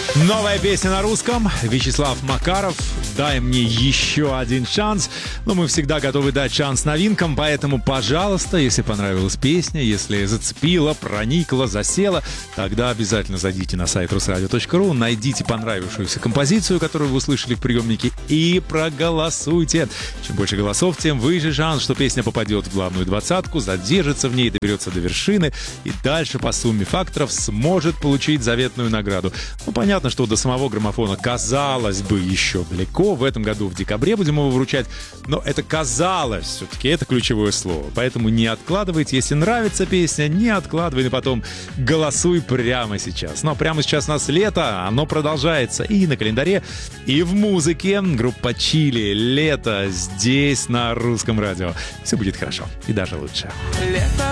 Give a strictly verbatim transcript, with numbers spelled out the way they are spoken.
Новая песня на русском. Вячеслав Макаров. «Дай мне еще один шанс». Но мы всегда готовы дать шанс новинкам, поэтому, пожалуйста, если понравилась песня, если зацепила, проникла, засела, тогда обязательно зайдите на сайт русрадио точка ру, найдите понравившуюся композицию, которую вы услышали в приемнике, и проголосуйте. Чем больше голосов, тем выше шанс, что песня попадет в главную двадцатку, задержится в ней, доберется до вершины и дальше по сумме факторов сможет получить заветную награду. Ну, понятно, что до самого граммофона, казалось бы, еще далеко. В этом году в декабре будем его вручать, но это казалось, все-таки это ключевое слово. Поэтому не откладывайте, если нравится песня, не откладывай, и потом голосуй прямо сейчас. Но прямо сейчас у нас лето, оно продолжается и на календаре, и в музыке. Группа Чили, «Лето» здесь на Русском радио. Все будет хорошо и даже лучше. Лето